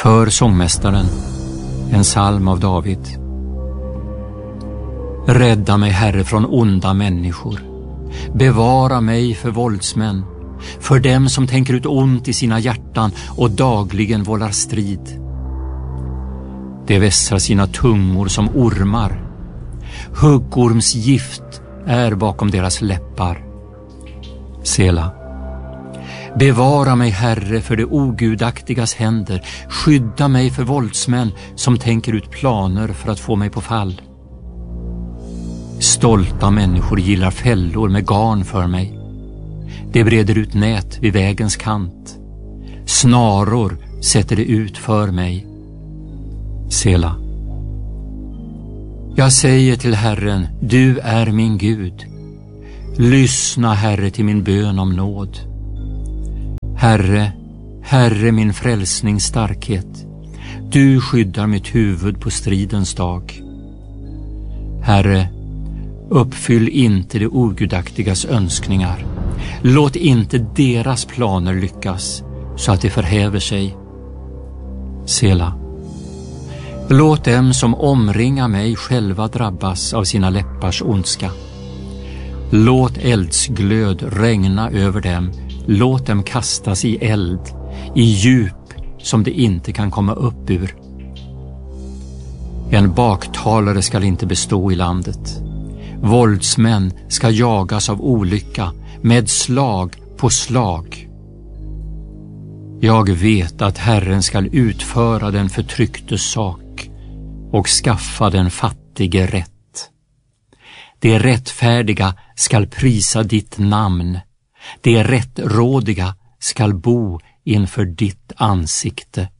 För sångmästaren, en psalm av David. Rädda mig, Herre, från onda människor. Bevara mig för våldsmän, för dem som tänker ut ont i sina hjärtan och dagligen vållar strid. De vässar sina tungor som ormar. Huggorms gift är bakom deras läppar. Sela. Bevara mig, Herre, för det ogudaktigas händer. Skydda mig för våldsmän som tänker ut planer för att få mig på fall. Stolta människor gillar fällor med garn för mig. De breder ut nät vid vägens kant. Snaror sätter det ut för mig. Sela. Jag säger till Herren, du är min Gud. Lyssna, Herre, till min bön om nåd. Herre, Herre, min frälsnings starkhet. Du skyddar mitt huvud på stridens dag. Herre, uppfyll inte de ogudaktigas önskningar. Låt inte deras planer lyckas så att de förhäver sig. Sela. Låt dem som omringar mig själva drabbas av sina läppars ondska. Låt eldsglöd regna över dem. Låt dem kastas i eld, i djup som de inte kan komma upp ur. En baktalare skall inte bestå i landet. Våldsmän ska jagas av olycka med slag på slag. Jag vet att Herren skall utföra den förtrycktes sak och skaffa den fattige rätt. De rättfärdiga skall prisa ditt namn. De rättrådiga skall bo inför ditt ansikte.